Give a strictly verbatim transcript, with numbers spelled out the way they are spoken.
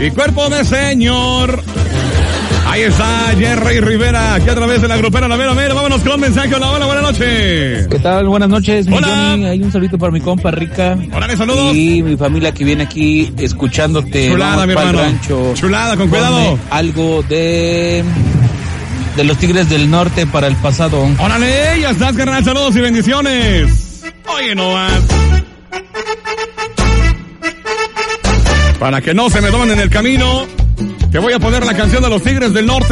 y cuerpo de señor. Ahí está Jerry Rivera, aquí a través de la grupera La Mera Mera. Vámonos con mensaje. Hola, hola, buenas noches. ¿Qué tal? Buenas noches, mi Hola. Johnny. Hay un saludito para mi compa Rica. Hola, saludos. Y mi familia que viene aquí escuchándote. Chulada, Vamos mi pa'l hermano. rancho. Chulada, con Ponme cuidado. algo de... de los Tigres del Norte para el pasado. Órale, ya estás, carnal. Saludos y bendiciones. Oye, no más. Para que no se me tomen en el camino, te voy a poner la canción de los Tigres del Norte.